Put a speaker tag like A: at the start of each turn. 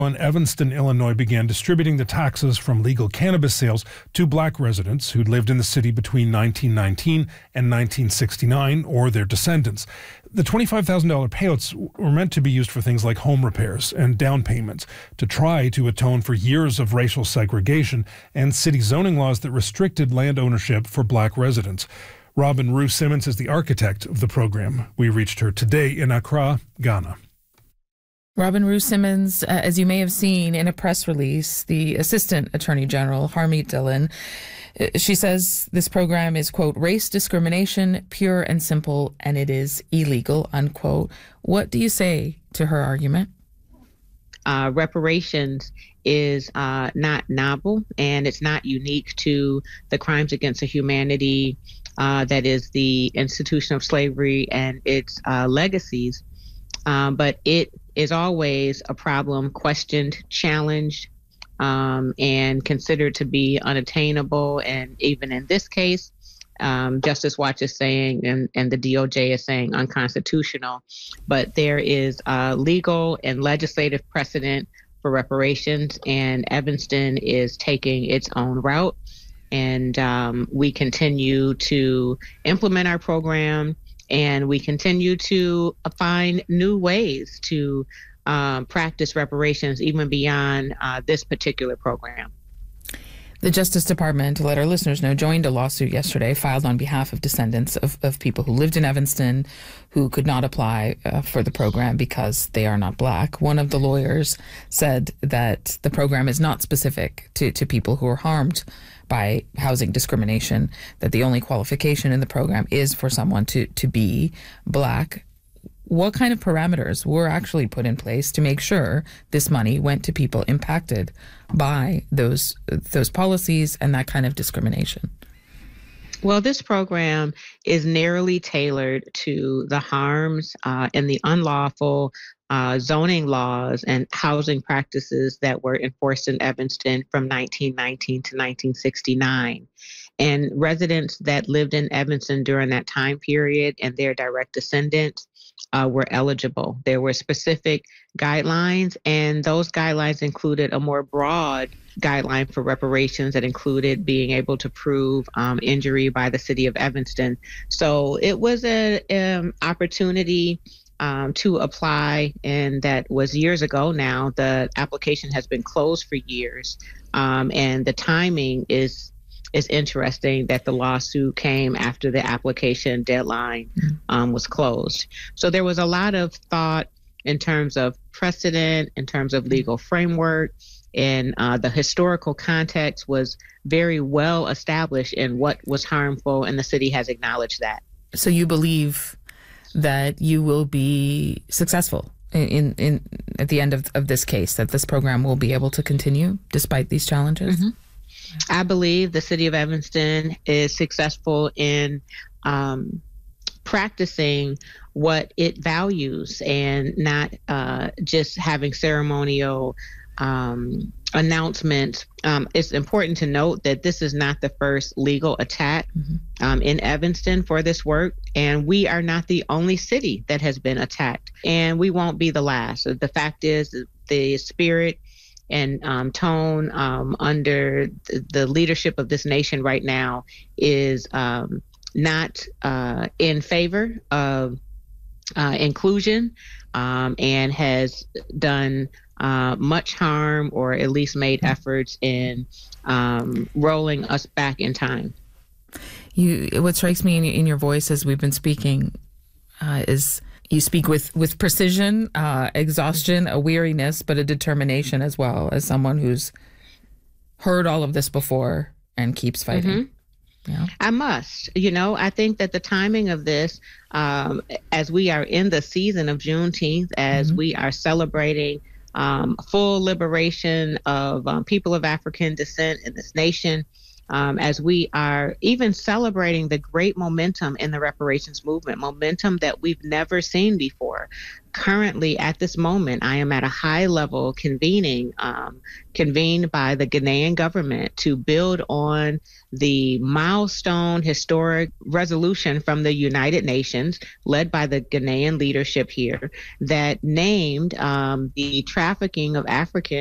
A: In Evanston, Illinois, began distributing the taxes from legal cannabis sales to black residents who'd lived in the city between 1919 and 1969 or their descendants. The $25,000 payouts were meant to be used for things like home repairs and down payments to try to atone for years of racial segregation and city zoning laws that restricted land ownership for black residents. Robin Rue Simmons is the architect of the program. We reached her today in Accra, Ghana.
B: Robin Rue Simmons, as you may have seen in a press release, the Assistant Attorney General, Harmeet Dillon, she says this program is, quote, race discrimination, pure and simple, and it is illegal, unquote. What do you say to her argument?
C: Reparations is not novel, and it's not unique to the crimes against the humanity that is the institution of slavery and its legacies. But it is always a problem questioned, challenged, and considered to be unattainable. And even in this case, Justice Watch is saying, and the DOJ is saying, unconstitutional. But there is legal and legislative precedent for reparations, and Evanston is taking its own route. And we continue to implement our program, and we continue to find new ways to practice reparations even beyond this particular program.
B: The Justice Department, to let our listeners know, joined a lawsuit yesterday filed on behalf of descendants of people who lived in Evanston who could not apply for the program because they are not black. One of the lawyers said that the program is not specific to people who are harmed by housing discrimination, that the only qualification in the program is for someone to be black. What kind of parameters were actually put in place to make sure this money went to people impacted by those policies and that kind of discrimination?
C: Well, this program is narrowly tailored to the harms and the unlawful zoning laws and housing practices that were enforced in Evanston from 1919 to 1969. And residents that lived in Evanston during that time period and their direct descendants were eligible. There were specific guidelines, and those guidelines included a more broad guideline for reparations that included being able to prove injury by the city of Evanston. So it was an opportunity to apply, and that was years ago now. The application has been closed for years, and the timing is interesting that the lawsuit came after the application deadline was closed. So there was a lot of thought in terms of precedent, in terms of legal framework, and the historical context was very well established in what was harmful, and the city has acknowledged that.
B: So you believe that you will be successful in at the end of this case, that this program will be able to continue despite these challenges? Mm-hmm.
C: I believe the city of Evanston is successful in practicing what it values and not just having ceremonial announcements. It's important to note that this is not the first legal attack in Evanston for this work, and we are not the only city that has been attacked, and we won't be the last. The fact is, the spirit and tone under the leadership of this nation right now is not in favor of inclusion and has done much harm, or at least made efforts in rolling us back in time.
B: What strikes me in your voice as we've been speaking is you speak with precision, exhaustion, a weariness, but a determination as well, as someone who's heard all of this before and keeps fighting. Mm-hmm. Yeah.
C: I must. I think that the timing of this, as we are in the season of Juneteenth, as we are celebrating full liberation of people of African descent in this nation, as we are even celebrating the great momentum in the reparations movement, momentum that we've never seen before. Currently, at this moment, I am at a high level convened by the Ghanaian government to build on the milestone historic resolution from the United Nations, led by the Ghanaian leadership here, that named the trafficking of African